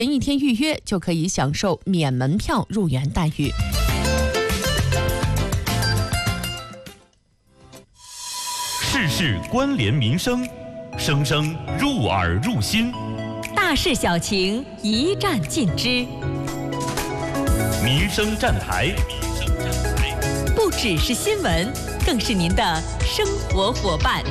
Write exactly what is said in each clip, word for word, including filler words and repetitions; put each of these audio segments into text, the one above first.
前一天预约就可以享受免门票入园待遇。 事事关联民生，生生入耳入心。 大事小情，一站尽知。 民生站台， 不只是新闻，更是您的生活伙伴。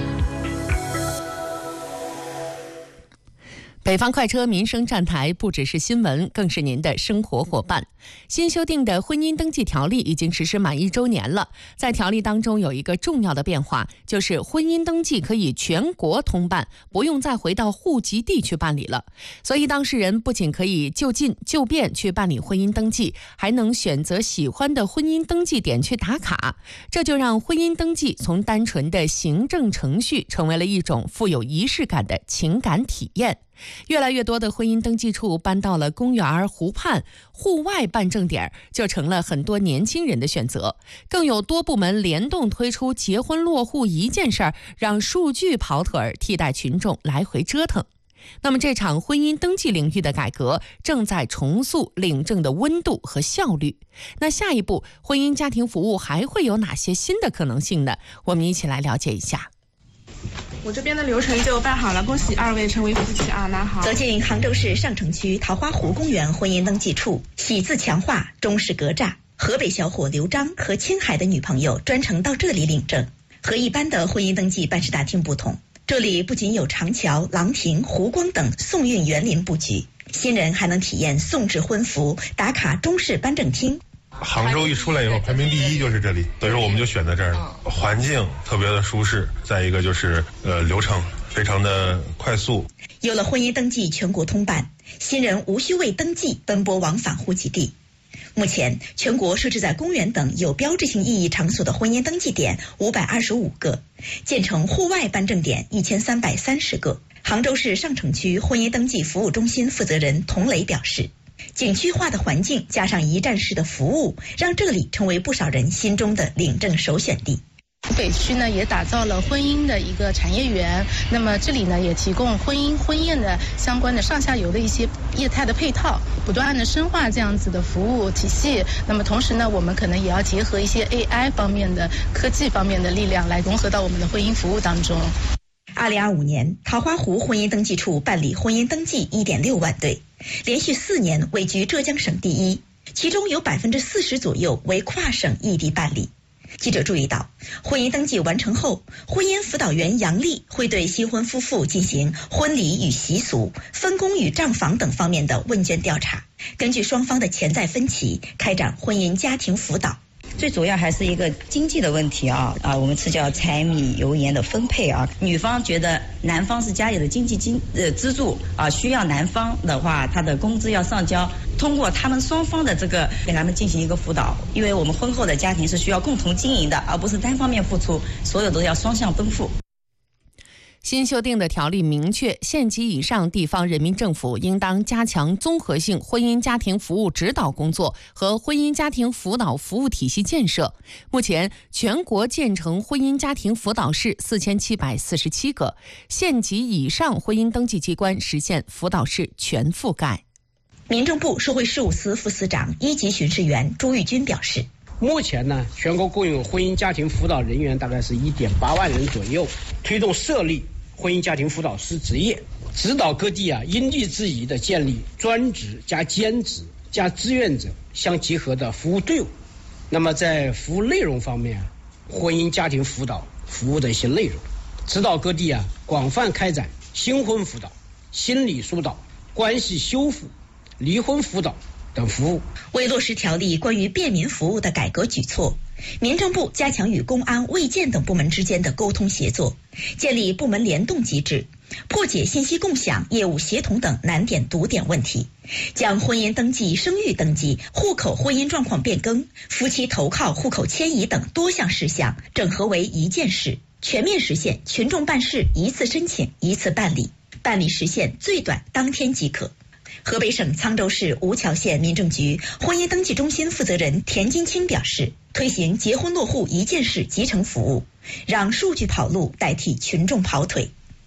北方快车民生站台不只是新闻，更是您的生活伙伴。新修订的婚姻登记条例已经实施满一周年了，在条例当中有一个重要的变化，就是婚姻登记可以全国通办，不用再回到户籍地去办理了。所以当事人不仅可以就近就便去办理婚姻登记，还能选择喜欢的婚姻登记点去打卡，这就让婚姻登记从单纯的行政程序成为了一种富有仪式感的情感体验。越来越多的婚姻登记处搬到了公园、湖畔、户外办证点，就成了很多年轻人的选择。更有多部门联动推出结婚落户一件事儿，让数据跑腿儿替代群众来回折腾。那么这场婚姻登记领域的改革正在重塑领证的温度和效率。那下一步婚姻家庭服务还会有哪些新的可能性呢？我们一起来了解一下。 我这边的流程就办好了，恭喜二位成为夫妻啊！那好。 走进杭州市上城区桃花湖公园婚姻登记处，喜字强化，中式格栅。河北小伙刘章和青海的女朋友专程到这里领证。和一般的婚姻登记办事大厅不同，这里不仅有长桥、廊亭、湖光等宋韵园林布局，新人还能体验宋制婚服，打卡中式颁证厅。 杭州一出来以后，排名第一就是这里，所以说我们就选在这儿了。环境特别的舒适，再一个就是呃流程非常的快速。 有了婚姻登记全国通办，新人无需为登记奔波往返户籍地。目前，全国设置在公园等有标志性意义场所的婚姻登记点五百二十五个，建成户外颁证点一千三百三十个。杭州市上城区婚姻登记服务中心负责人童磊表示，景区化的环境加上一站式的服务，让这里成为不少人心中的领证首选地。 北区呢也打造了婚姻的一个产业园，那么这里呢也提供婚姻婚宴的相关的上下游的一些业态的配套，不断的深化这样子的服务体系。那么同时呢，我们可能也要结合一些 A I 方面的科技方面的力量来融合到我们的婚姻服务当中。 二零二五年，桃花湖婚姻登记处办理婚姻登记一点六万对，连续四年位居浙江省第一，其中有百分之四十左右为跨省异地办理。记者注意到，婚姻登记完成后，婚姻辅导员杨丽会对新婚夫妇进行婚礼与习俗、分工与账房等方面的问卷调查，根据双方的潜在分歧，开展婚姻家庭辅导。 最主要还是一个经济的问题啊啊，我们是叫柴米油盐的分配啊。女方觉得男方是家里的经济金呃支柱啊，需要男方的话，他的工资要上交。通过他们双方的这个给他们进行一个辅导，因为我们婚后的家庭是需要共同经营的，而不是单方面付出，所有都要双向奔赴。 新修订的条例明确，县级以上地方人民政府应当加强综合性婚姻家庭服务指导工作和婚姻家庭辅导服务体系建设。目前，全国建成婚姻家庭辅导室四千七百四十七个，县级以上婚姻登记机关实现辅导室全覆盖。 民政部社会事务司副司长、一级巡视员朱玉军表示， 目前呢，全国共有婚姻家庭辅导人员大概是一点八万人左右，推动设立婚姻家庭辅导师职业，指导各地啊因地制宜的建立专职加兼职加志愿者相结合的服务队伍。那么在服务内容方面，婚姻家庭辅导服务的一些内容，指导各地啊广泛开展新婚辅导、心理疏导、关系修复、离婚辅导等服务。 为落实条例关于便民服务的改革举措，民政部加强与公安、卫健等部门之间的沟通协作，建立部门联动机制，破解信息共享、业务协同等难点堵点问题，将婚姻登记、生育登记、户口婚姻状况变更、夫妻投靠、户口迁移等多项事项整合为一件事，全面实现群众办事一次申请一次办理，办理时限最短当天即可。河北省沧州市吴桥县民政局婚姻登记中心负责人田金清表示，推行结婚落户一件事集成服务，让数据跑路代替群众跑腿。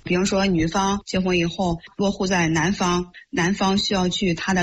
比方说女方结婚以后落户在男方，男方需要去他的